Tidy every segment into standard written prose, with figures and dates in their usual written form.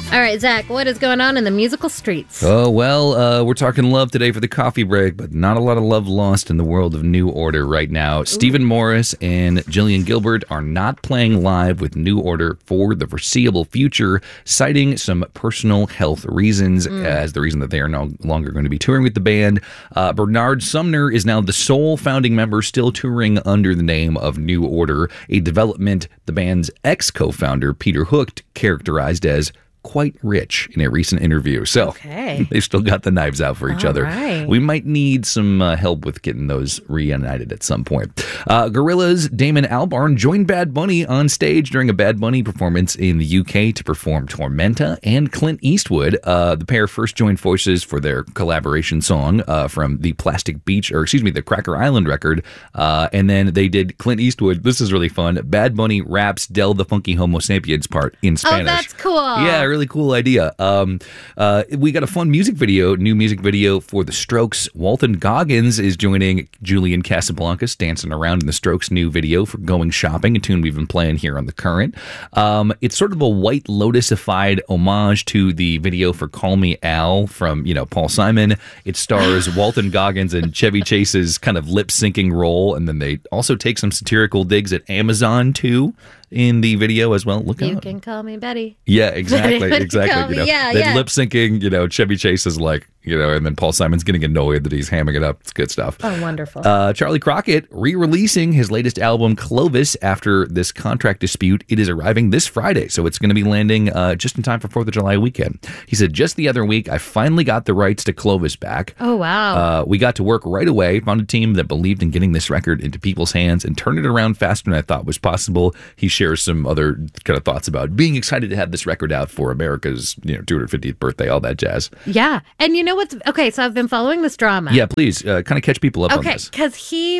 All right, Zach, what is going on in the musical streets? Oh, well, we're talking love today for the coffee break, but not a lot of love lost in the world of New Order right now. Stephen Morris and Jillian Gilbert are not playing live with New Order for the foreseeable future, citing some personal health reasons as the reason that they are no longer going to be touring with the band. Bernard Sumner is now the sole founding member still touring under the name of New Order, a development the band's ex-co-founder, Peter Hook, characterized as quite rich in a recent interview. So they've still got the knives out for each other. Right. We might need some help with getting those reunited at some point. Gorillaz' Damon Albarn joined Bad Bunny on stage during a Bad Bunny performance in the UK to perform Tormenta and Clint Eastwood. The pair first joined forces for their collaboration song from the the Cracker Island record. And then they did Clint Eastwood. This is really fun. Bad Bunny raps Del the Funky Homo Sapiens part in Spanish. Oh, that's cool. Yeah, really cool idea. We got a fun new music video for The Strokes. Walton Goggins is joining Julian Casablancas dancing around in The Strokes' new video for Going Shopping, a tune we've been playing here on The Current. It's sort of a White Lotus-ified homage to the video for Call Me Al from, Paul Simon. It stars Walton Goggins and Chevy Chase's kind of lip-syncing role, and then they also take some satirical digs at Amazon, too, in the video as well. Look out. You can call me Betty. Yeah, exactly. Lip syncing, Chevy Chase is like, and then Paul Simon's getting annoyed that he's hamming it up. It's good stuff. Oh, wonderful. Charlie Crockett re-releasing his latest album, Clovis, after this contract dispute. It is arriving this Friday, so it's going to be landing just in time for 4th of July weekend. He said, just the other week, I finally got the rights to Clovis back. Oh, wow. We got to work right away, found a team that believed in getting this record into people's hands and turned it around faster than I thought was possible. He shares some other kind of thoughts about being excited to have this record out for America's 250th birthday, all that jazz. Yeah. And you know what's okay, so I've been following this drama. Yeah, please kind of catch people up on this. Okay, because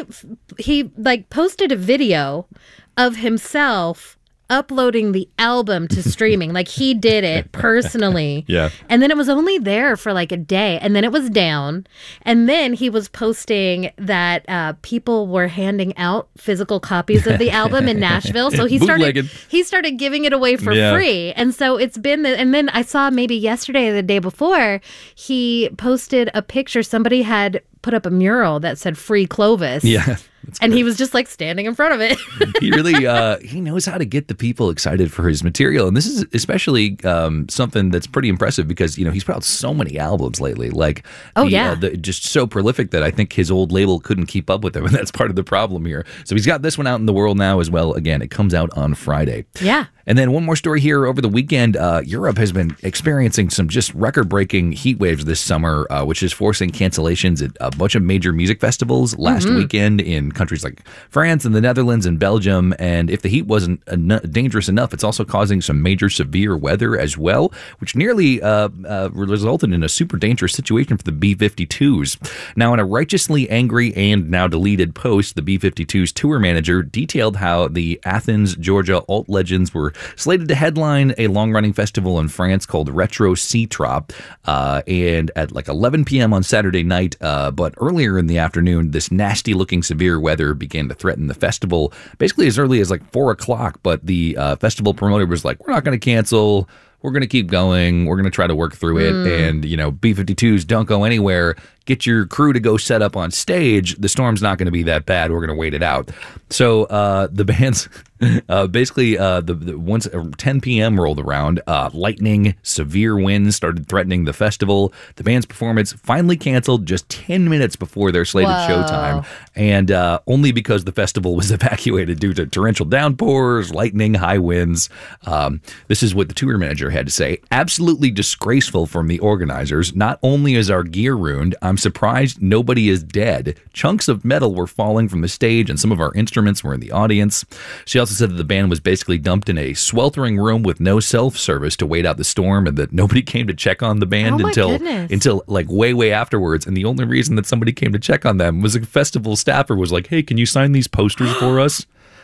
he posted a video of himself uploading the album to streaming. Like, he did it personally. Yeah. And then it was only there for like a day, and then it was down. And then he was posting that people were handing out physical copies of the album in Nashville. So he started giving it away for free. And so it's been and then I saw maybe yesterday or the day before, he posted a picture. Somebody had put up a mural that said "Free Clovis." Yeah. And he was just like standing in front of it. He really, he knows how to get the people excited for his material. And this is especially something that's pretty impressive because, he's put out so many albums lately. Like, just so prolific that I think his old label couldn't keep up with him. And that's part of the problem here. So he's got this one out in the world now as well. Again, it comes out on Friday. Yeah. And then one more story here over the weekend. Europe has been experiencing some just record-breaking heat waves this summer, which is forcing cancellations at a bunch of major music festivals last weekend in countries like France and the Netherlands and Belgium. And if the heat wasn't dangerous enough, it's also causing some major severe weather as well, which nearly resulted in a super dangerous situation for the B-52s. Now, in a righteously angry and now deleted post, the B-52s tour manager detailed how the Athens, Georgia alt legends were slated to headline a long-running festival in France called Retro C-Trop, and at like 11 p.m. on Saturday night, but earlier in the afternoon, this nasty-looking severe weather began to threaten the festival, basically as early as like 4 o'clock, but the festival promoter was like, we're not going to cancel. We're going to keep going. We're going to try to work through it. And, B-52s don't go anywhere. Get your crew to go set up on stage. The storm's not going to be that bad. We're going to wait it out. So the band's basically once 10 p.m. rolled around, lightning, severe winds started threatening the festival. The band's performance finally canceled just 10 minutes before their slated showtime. And only because the festival was evacuated due to torrential downpours, lightning, high winds. This is what the tour manager had to say. Absolutely disgraceful from the organizers. Not only is our gear ruined, I'm surprised nobody is dead. Chunks of metal were falling from the stage and some of our instruments were in the audience. She also said that the band was basically dumped in a sweltering room with no self-service to wait out the storm and that nobody came to check on the band until like way afterwards. And the only reason that somebody came to check on them was a festival staffer was like, hey, can you sign these posters for us?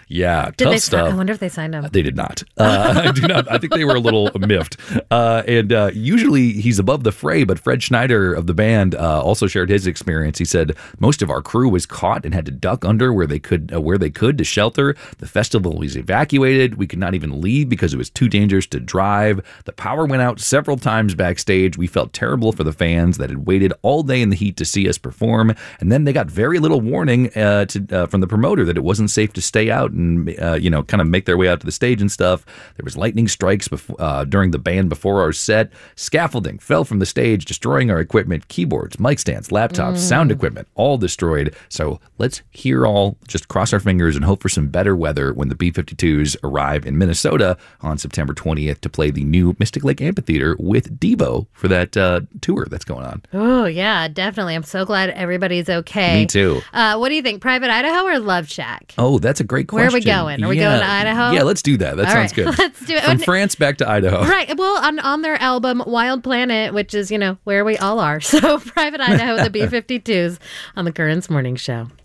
Yeah, Did tough stuff. I wonder if they signed him. They did not. I do not. I think they were a little miffed. And usually he's above the fray, but Fred Schneider of the band also shared his experience. He said most of our crew was caught and had to duck under where they could to shelter. The festival was evacuated. We could not even leave because it was too dangerous to drive. The power went out several times backstage. We felt terrible for the fans that had waited all day in the heat to see us perform, and then they got very little warning from the promoter that it wasn't safe to stay out and kind of make their way out to the stage and stuff. There was lightning strikes during the band before our set. Scaffolding fell from the stage, destroying our equipment, keyboards, mic stands, laptops, sound equipment, all destroyed. So let's just cross our fingers and hope for some better weather when the B-52s arrive in Minnesota on September 20th to play the new Mystic Lake Amphitheater with Devo for that tour that's going on. Oh, yeah, definitely. I'm so glad everybody's okay. Me too. What do you think, Private Idaho or Love Shack? Oh, that's a great question. Where are we going? Are we going to Idaho? Yeah, let's do that. That sounds good. Let's do it. From France back to Idaho. Right. Well, on their album Wild Planet, which is, where we all are. So Private Idaho, the B-52s on the Currents Morning Show.